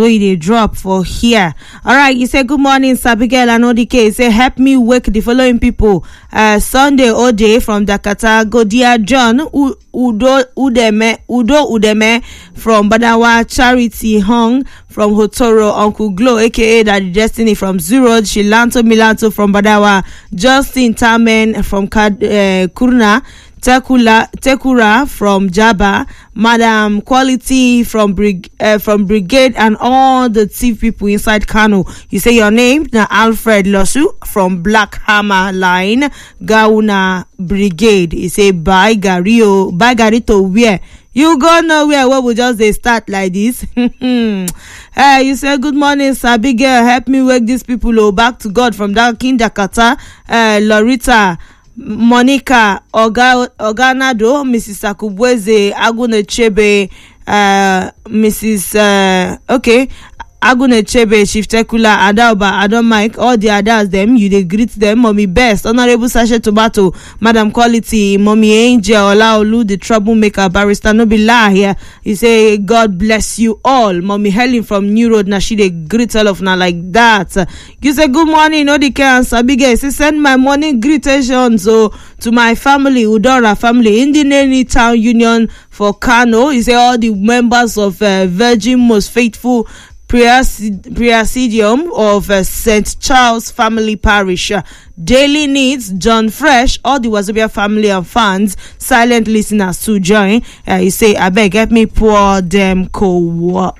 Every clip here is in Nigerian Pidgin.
where you drop for here. All right, you say good morning, Sabigel and Odike. You say help me wake the following people. Sunday Ode from Dakata, Godia John, Udo Udeme from Badawa, Charity Hong from Hotoro, Uncle Glow aka Daddy Destiny from Zero, Shilanto Milanto from Badawa, Justin Tamen from Kurna, Tekura from Jaba, Madam Quality from Brigade, and all the thief people inside Kano. You say your name na Alfred Losu from Black Hammer Line, Gauna Brigade. You say bye Gary to where you go nowhere. What will just they start like this? You say good morning, Sabigel. Help me wake these people back to God from that Dakata, Lorita, Monica, Oganado, Mrs. Akubweze, Agunechebe, Mrs. Agunechebe, Shiftekula, Adalba, Adam Mike, all the others, them, you they greet them. Mommy Best, Honorable Sasha Tomato, Madam Quality, Mommy Angel, Olaolu, the troublemaker, Barrister Nobila here. You say, God bless you all. Mommy Helen from New Road, now she they greet all of now like that. You say, good morning, Odike and Sabige. Say, send my morning greetings to my family, Udora family, in the Nene Town Union for Kano. You say, all the members of Virgin Most Faithful Presidium of St. Charles Family Parish, Daily Needs, John Fresh, all the Wazobia family and fans, silent listeners to join. You say, I beg, help me pour them So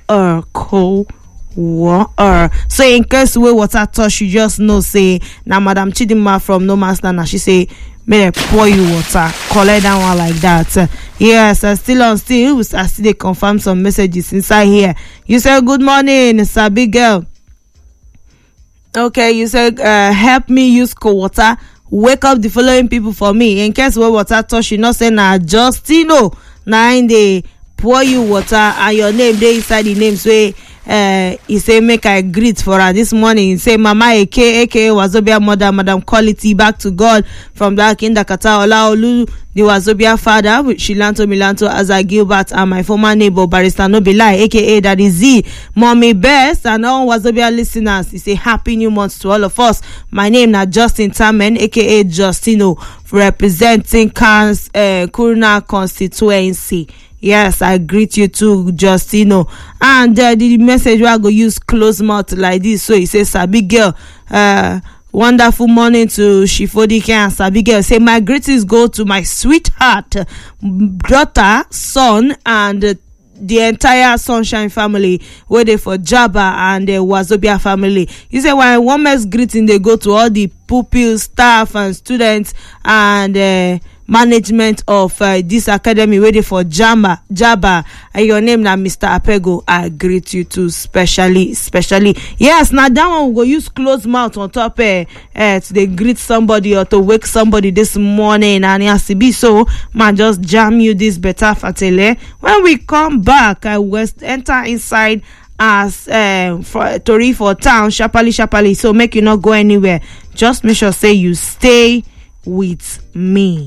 in case we water touch, you just know, say, now Madam Chidima from No Man's Land, she say, may I pour you water, collect that one like that. Yes, I still they confirm some messages inside here. You say good morning, Sabigel. Okay, you say help me use cold water, wake up the following people for me. In case we water touch, you not say na Justino, na in the pour you water and your name they inside the names way. He say make I greet for her this morning. He say Mama aka Wazobia mother, Madam Quality, back to God from that Kindakata, Olaolu, the Wazobia father, Shilanto Milanto, Aza Gilbert, and my former neighbor Barrister Nobilai aka Daddy Z, Mommy Best, and all Wazobia listeners. He say happy new month to all of us. My name na Justin Tamen aka Justino, representing Kurna constituency. Yes, I greet you too, Justino. And the message we are going to use close mouth like this. So he says, Sabigel, wonderful morning to Shifodike and Sabigel. Say, my greetings go to my sweetheart, daughter, son, and the entire Sunshine family, waiting for Jaba and the Wazobia family. You say, when warmest greeting, they go to all the pupils, staff, and students, and management of this academy waiting for Jaba, and your name now Mr. Apego. I greet you too specially. Yes, now that one we go use closed mouth on top to they greet somebody or to wake somebody this morning, and it has to be so. Man, just jam you this better fatele. When we come back, I will enter inside as Tori for town sharply. So make you not go anywhere. Just make sure say you stay with me.